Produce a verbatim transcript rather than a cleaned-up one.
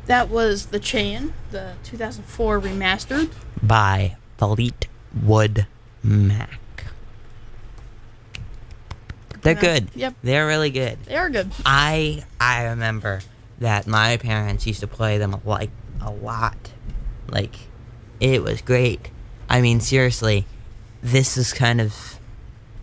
That was The Chain, the two thousand four remastered. By Fleetwood Mac. They're good. Yep. They're really good. They are good. I I remember that my parents used to play them like a lot. Like, it was great. I mean, seriously, this is kind of